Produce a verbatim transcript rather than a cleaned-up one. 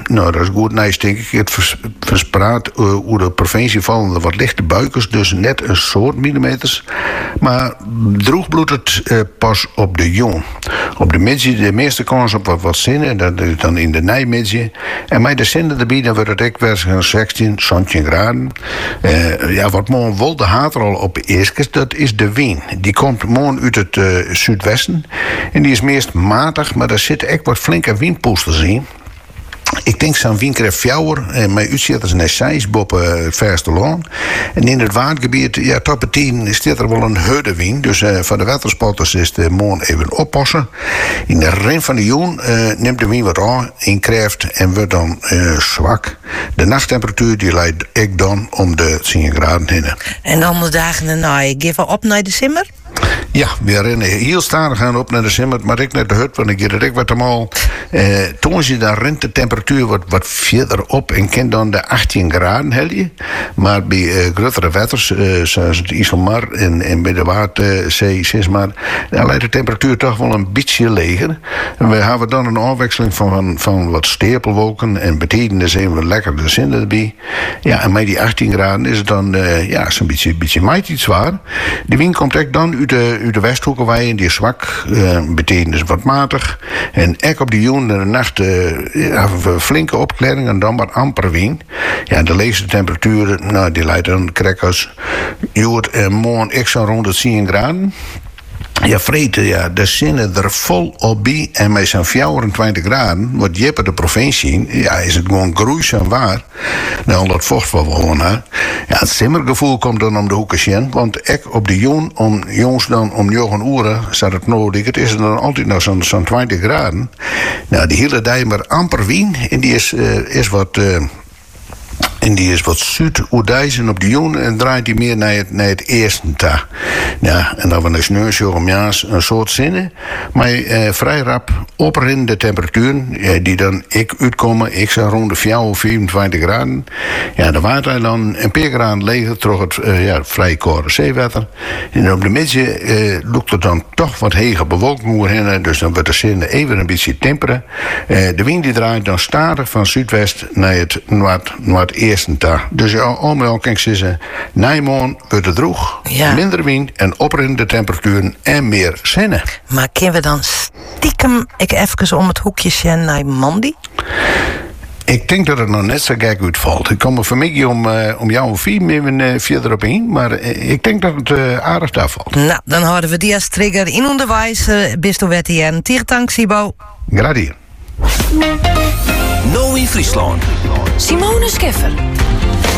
nou, dat is goed. Nee, denk ik. Het vers, verspreid uh, hoe de provincie vallen er wat lichte buikers, dus net een soort millimeters. Maar droeg bloedt het uh, pas op de jong. Op de middag de meeste kans op wat, wat zinnen, dat is dan in de nijmiddag. En met de zinnen erbij, dan wordt het ook weer zestien, zeventien graden. Uh, ja, wat morgen wel de haat er al op is, dat is de wind. Die komt morgen uit het uh, zuidwesten. En die is meest matig, maar daar zitten echt wat flinke windpoesters in. Ik denk zo'n windkracht fjouwer, en mijn uitzitters naar zes boven het verste land. En in het waardgebied, ja, tot het tien staat er wel een huddewind. Dus uh, voor de waterspotters is de morgen even oppassen. In de rin van de joen uh, neemt de wind wat aan in kracht en wordt dan uh, zwak. De nachttemperatuur die leidt ik dan om de tien graden heen. En dan de dagen daarna, ik geef op naar de simmer? Ja, we rennen heel stadig gaan op naar de simmer, maar ik naar de hut, want ik geef er wat allemaal. Uh, toen je dan rent de temperatuur wat, wat verder op en kent dan de achttien graden, hel je. Maar bij uh, grotere wetters, uh, zoals het IJsselmar en, en bij de Waterdzee, Sismar, dan leidt de temperatuur toch wel een beetje leger. En we hebben dan een afwisseling van, van, van wat stapelwolken en betekenen zijn we lekker de zin erbij. Ja, en met die achttien graden is het dan uh, ja, zo'n beetje, beetje mighty zwaar. De wind komt echt dan uit de, uit de westhoeken waaien, die is zwak, uh, betekent dus wat matig. En ek op die joen de nacht uh, ja, flinke opklaring en dan wat amper wind. Ja, de leegste temperaturen, nou, die leidt dan krekkers. Joert en morgen ik zo rond de tien graden. Ja, vreten, ja, de zinnen er vol op bij. En met zo'n vierentwintig graden, wat jeppe de provincie, ja, is het gewoon gruwzaam waar. Nou, dat vocht wel wel naar. Ja, het simmergevoel komt dan om de hoeken zien. Want ik op de joen, om jongens dan om negen uur, staat het nodig. Het is er dan altijd nog zo'n zo'n twintig graden. Nou, die hele dag maar amper wien. En die is, uh, is wat. Uh, En die is wat zuid-oedijzen op de joen en draait die meer naar het, naar het eerste ta. Ja, en dan van de sneeuwsjogomjaars een soort zinnen. Maar eh, vrij rap oprinde temperaturen, eh, die dan ik uitkomen, ik zou rond de vierentwintig graden. Ja, de water dan een paar graden leger, terug het eh, ja, vrij koude zeewater. En op de middag eh, lukt het dan toch wat hege bewolking heen, dus dan wordt de zinnen even een beetje temperen. Eh, de wind die draait dan stadig van zuidwest naar het noord, noord eerste dag. Dus ja, allemaal kan ik zeggen, Nijmoon wordt het droeg, ja. Minder wind en oprinde temperaturen en meer zinnen. Maar kunnen we dan stiekem ik even om het hoekje zien naar Mandy? Ik denk dat het nog net zo gek uitvalt. Ik kom er voor mij om, uh, om jou of vier even uh, verder op in, maar uh, ik denk dat het uh, aardig daar valt. Nou, dan houden we die als trigger in onderwijs. Uh, bist u wettigen. Tiertank, Sibo. Gradier. Nou in Friesland. Simone Scheffer.